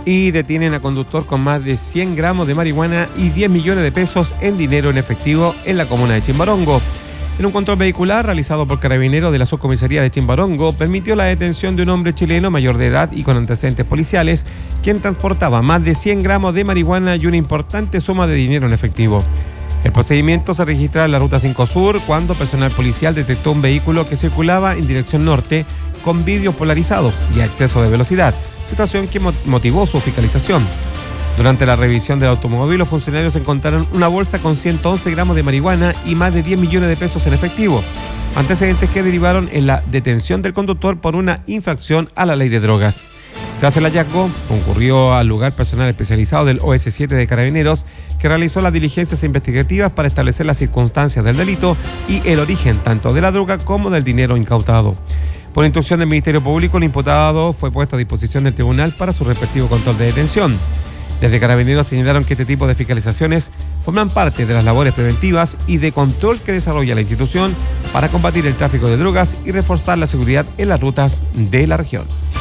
Y detienen a conductor con más de 100 gramos de marihuana y 10 millones de pesos en dinero en efectivo en la comuna de Chimbarongo. En un control vehicular realizado por Carabineros de la Subcomisaría de Chimbarongo, permitió la detención de un hombre chileno mayor de edad y con antecedentes policiales, quien transportaba más de 100 gramos de marihuana y una importante suma de dinero en efectivo. El procedimiento se registra en la Ruta 5 Sur cuando personal policial detectó un vehículo que circulaba en dirección norte con vidrios polarizados y exceso de velocidad, situación que motivó su fiscalización. Durante la revisión del automóvil, los funcionarios encontraron una bolsa con 111 gramos de marihuana y más de 10 millones de pesos en efectivo, antecedentes que derivaron en la detención del conductor por una infracción a la ley de drogas. Tras el hallazgo, concurrió al lugar personal especializado del OS7 de Carabineros, que realizó las diligencias investigativas para establecer las circunstancias del delito y el origen tanto de la droga como del dinero incautado. Por instrucción del Ministerio Público, el imputado fue puesto a disposición del tribunal para su respectivo control de detención. Desde Carabineros señalaron que este tipo de fiscalizaciones forman parte de las labores preventivas y de control que desarrolla la institución para combatir el tráfico de drogas y reforzar la seguridad en las rutas de la región.